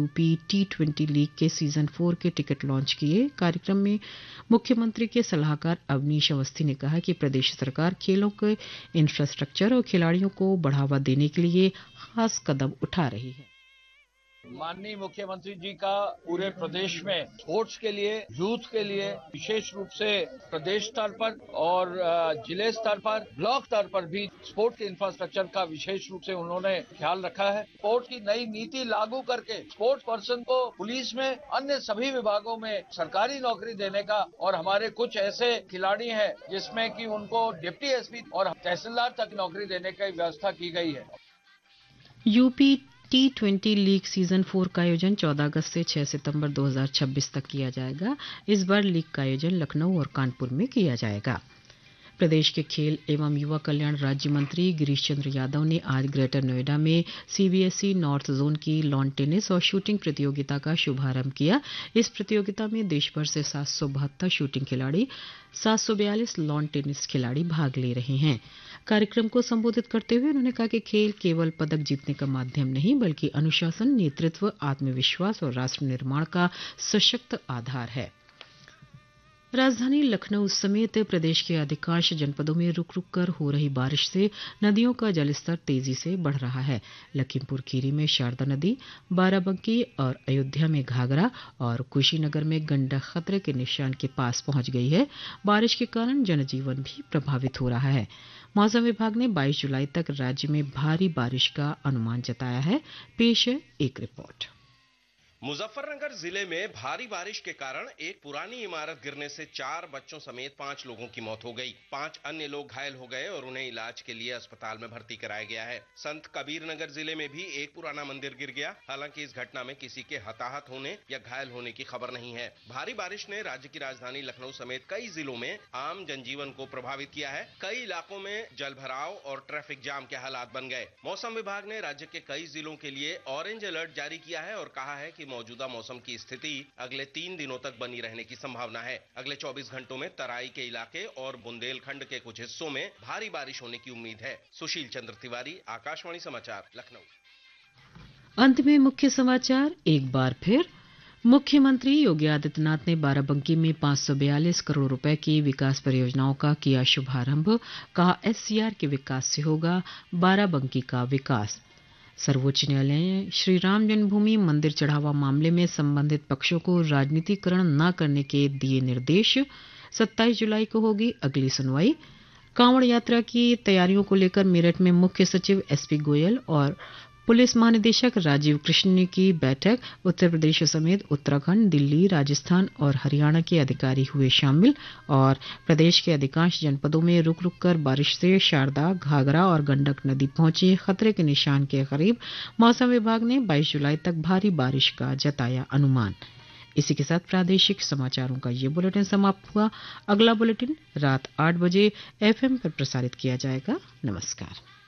UP T20 league के season 4 के ticket launch किए। कार्यक्रम में मुख्यमंत्री के सलाहकार अवनीश अवस्थी ने कहा कि प्रदेश सरकार खेलों के इंफ्रास्ट्रक्चर और खिलाड़ियों को बढ़ावा देने के लिए खास कदम उठा रही है। माननीय मुख्यमंत्री जी का पूरे प्रदेश में स्पोर्ट्स के लिए, यूथ के लिए विशेष रूप से प्रदेश स्तर पर और जिले स्तर पर, ब्लॉक स्तर पर भी स्पोर्ट्स के इंफ्रास्ट्रक्चर का विशेष रूप से उन्होंने ख्याल रखा है। स्पोर्ट्स की नई नीति लागू करके स्पोर्ट्स पर्सन को पुलिस में, अन्य सभी विभागों में सरकारी नौकरी देने का, और हमारे कुछ ऐसे खिलाड़ी हैं जिसमें कि उनको डिप्टी एसपी और तहसीलदार तक नौकरी देने की व्यवस्था की गई है। यूपी T20 लीग सीजन 4 का आयोजन 14 अगस्त से 6 सितंबर 2026 तक किया जाएगा। इस बार लीग का आयोजन लखनऊ और कानपुर में किया जाएगा। प्रदेश के खेल एवं युवा कल्याण राज्य मंत्री गिरीश चंद्र यादव ने आज ग्रेटर नोएडा में CBSE नॉर्थ जोन की लॉन टेनिस और शूटिंग प्रतियोगिता का शुभारंभ किया। इस प्रतियोगिता में देश भर से 772 शूटिंग खिलाड़ी, 742 लॉन टेनिस खिलाड़ी भाग ले रहे हैं। कार्यक्रम को संबोधित करते हुए उन्होंने कहा कि खेल केवल पदक जीतने का माध्यम नहीं, बल्कि अनुशासन, नेतृत्व, आत्मविश्वास और राष्ट्र निर्माण का सशक्त आधार है। राजधानी लखनऊ समेत प्रदेश के अधिकांश जनपदों में रुक रुक कर हो रही बारिश से नदियों का जलस्तर तेजी से बढ़ रहा है। लखीमपुर खीरी में शारदा नदी, बाराबंकी और अयोध्या में घाघरा और कुशीनगर में गंडक खतरे के निशान के पास पहुंच गई है। बारिश के कारण जनजीवन भी प्रभावित हो रहा है। मौसम विभाग ने 22 जुलाई तक राज्य में भारी बारिश का अनुमान जताया है। पेश है एक रिपोर्ट। मुजफ्फरनगर जिले में भारी बारिश के कारण एक पुरानी इमारत गिरने से 4 बच्चों समेत 5 लोगों की मौत हो गई। 5 अन्य लोग घायल हो गए और उन्हें इलाज के लिए अस्पताल में भर्ती कराया गया है। संत कबीर नगर जिले में भी एक पुराना मंदिर गिर गया। हालांकि इस घटना में किसी के हताहत होने या घायल होने की खबर नहीं है। भारी बारिश ने राज्य की राजधानी लखनऊ समेत कई जिलों में आम जनजीवन को प्रभावित किया है। कई इलाकों में जलभराव और ट्रैफिक जाम के हालात बन गए। मौसम विभाग ने राज्य के कई जिलों के लिए ऑरेंज अलर्ट जारी किया है और कहा है कि मौजूदा मौसम की स्थिति अगले 3 दिनों तक बनी रहने की संभावना है। अगले 24 घंटों में तराई के इलाके और बुंदेलखंड के कुछ हिस्सों में भारी बारिश होने की उम्मीद है। सुशील चंद्र तिवारी, आकाशवाणी समाचार, लखनऊ। अंत में मुख्य समाचार एक बार फिर। मुख्यमंत्री योगी आदित्यनाथ ने बाराबंकी में 542 करोड़ रुपए की विकास परियोजनाओं का किया शुभारंभ। कहा, SCR के विकास से होगा बाराबंकी का विकास। सर्वोच्च न्यायालय ने श्री राम जन्मभूमि मंदिर चढ़ावा मामले में संबंधित पक्षों को राजनीतिकरण न करने के दिए निर्देश। 27 जुलाई को होगी अगली सुनवाई। कांवड़ यात्रा की तैयारियों को लेकर मेरठ में मुख्य सचिव SP गोयल और पुलिस महानिदेशक राजीव कृष्ण ने की बैठक। उत्तर प्रदेश समेत उत्तराखंड, दिल्ली, राजस्थान और हरियाणा के अधिकारी हुए शामिल। और प्रदेश के अधिकांश जनपदों में रुक रुक कर बारिश से शारदा, घाघरा और गंडक नदी पहुंची खतरे के निशान के करीब। मौसम विभाग ने 22 जुलाई तक भारी बारिश का जताया अनुमान। इसी के साथ प्रादेशिक समाचारों का ये बुलेटिन समाप्त हुआ। अगला बुलेटिन रात 8 बजे FM पर प्रसारित किया जाएगा। नमस्कार।